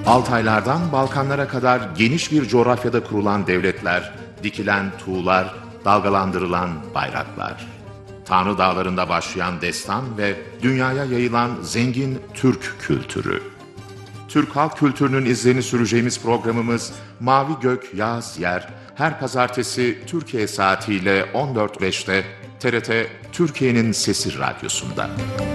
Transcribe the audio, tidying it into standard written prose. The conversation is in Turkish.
Altaylardan Balkanlara kadar geniş bir coğrafyada kurulan devletler, dikilen tuğlar, dalgalandırılan bayraklar. Tanrı Dağları'nda başlayan destan ve dünyaya yayılan zengin Türk kültürü. Türk halk kültürünün izlerini süreceğimiz programımız Mavi Gök Yağız Yer, her pazartesi Türkiye saatiyle 14.05'te TRT Türkiye'nin Sesi Radyosu'nda.